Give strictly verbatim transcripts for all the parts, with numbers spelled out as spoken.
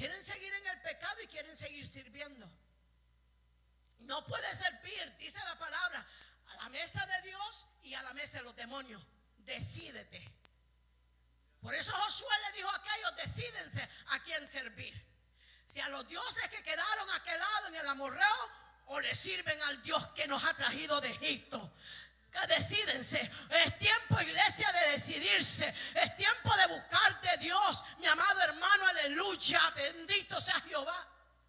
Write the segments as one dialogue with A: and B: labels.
A: quieren seguir en el pecado y quieren seguir sirviendo. No puede servir, dice la palabra, a la mesa de Dios y a la mesa de los demonios. Decídete. Por eso Josué le dijo a aquellos: decídense a quién servir. Si a los dioses que quedaron a aquel lado en el amorreo, o le sirven al Dios que nos ha traído de Egipto. Decídense. Es tiempo, iglesia, de decidirse. Es tiempo de buscar de Dios, mi amado hermano. Aleluya, bendito sea Jehová.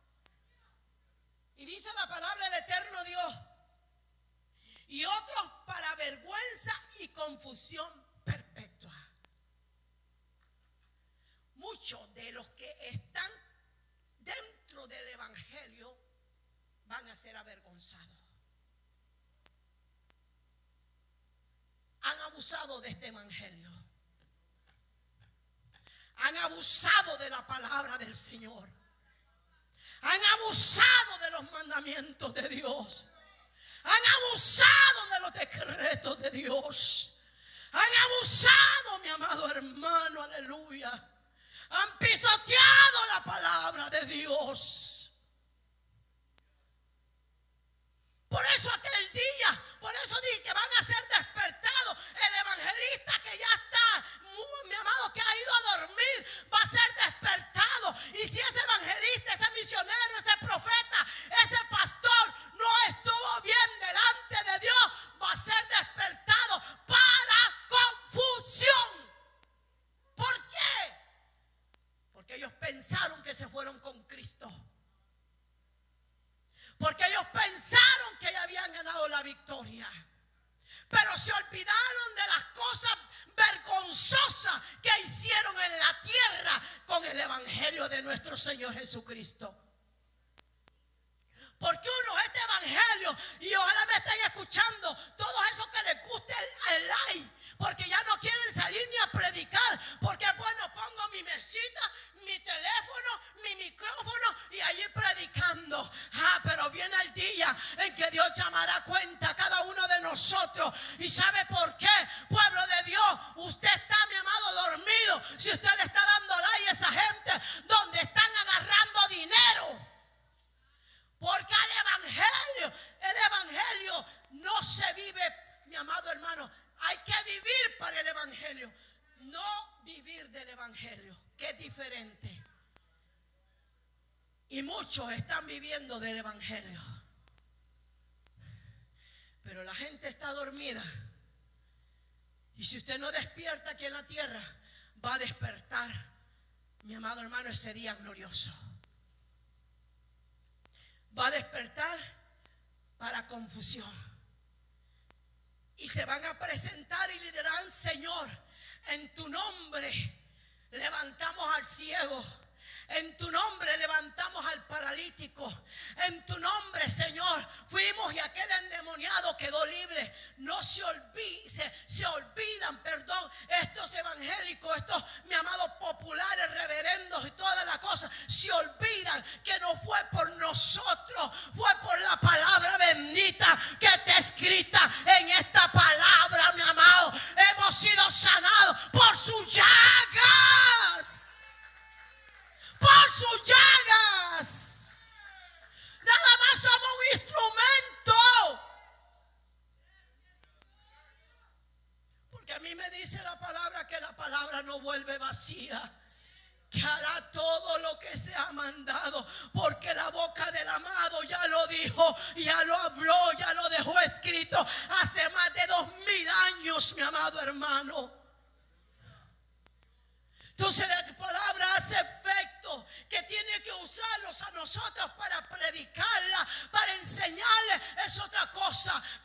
A: Y dice la palabra del eterno Dios: y otros para vergüenza y confusión perpetua. Muchos de los que están dentro del evangelio van a ser avergonzados. Han abusado de este evangelio. Han abusado de la palabra del Señor. Han abusado de los mandamientos de Dios. Han abusado de los decretos de Dios. Han abusado, mi amado hermano, aleluya. Han pisoteado la palabra de Dios. Por eso aquel día, por eso dije que van a ser despertados. El evangelista que ya está, mi amado, que ha ido a dormir, va a ser despertado. Y si ese evangelista, ese misionero, ese profeta, ese pastor no estuvo bien delante de Dios, va a ser despertado para confusión. ¿Por qué? Porque ellos pensaron que se fueron con Cristo. Porque ellos pensaron que ya habían ganado la victoria. Pero se olvidaron de las cosas vergonzosas que hicieron en la tierra con el evangelio de nuestro Señor Jesucristo. Porque uno, este evangelio, y ojalá me estén escuchando todos esos que les guste el, el like, porque ya no quieren salir ni a predicar, porque bueno, pongo mi mesita, mi teléfono, mi micrófono y allí predicando. Ah, pero viene el día en que Dios llamará cuenta a cada uno de nosotros. ¿Y sabe por qué? Pueblo de Dios, usted está, mi amado, dormido si usted le está dando like a esa gente donde están agarrando dinero. Porque el evangelio, el evangelio no se vive, mi amado hermano. Hay que vivir para el evangelio, no vivir del evangelio, que es diferente. Y muchos están viviendo del evangelio, pero la gente está dormida. Y si usted no despierta aquí en la tierra, va a despertar, mi amado hermano, ese día glorioso. Va a despertar para confusión. Y se van a presentar y le dirán: Señor, en tu nombre levantamos al ciego. En tu nombre levantamos al paralítico. En tu nombre, Señor, fuimos y aquel endemoniado quedó libre. No se olviden, se, se olvidan, perdón, estos evangélicos, estos, mi amado, populares, reverendos y todas las cosas. Se olvidan que no fue por nosotros, fue por la palabra bendita que está escrita en esta palabra, mi amado. Hemos sido sanados por sus llagas. Por sus llagas. Nada más somos un instrumento. Porque a mí me dice la palabra que la palabra no vuelve vacía, que hará todo lo que se ha mandado, porque la boca del amado ya lo dijo, ya lo habló, ya lo dejó escrito hace más de dos mil años, mi amado hermano. Entonces la palabra hace efecto, que tiene que usarlos a nosotros para predicarla, para enseñarles, es otra cosa.